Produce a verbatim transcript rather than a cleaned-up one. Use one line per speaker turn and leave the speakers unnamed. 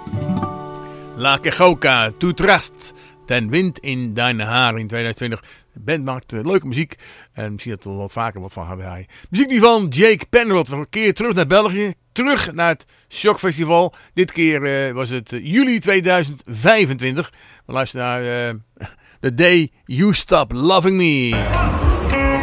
La Quejoca, Tu Trust, Ten Wind in Deine Haar in tweeduizend twintig. De band maakt uh, leuke muziek en misschien dat we wat vaker wat van gaan draaien. Muziek nu van Jake Penrod. We gaan een keer terug naar België, terug naar het Shock Festival. Dit keer uh, was het uh, juli tweeduizend vijfentwintig. We luisteren naar uh, The Day You Stop Loving Me.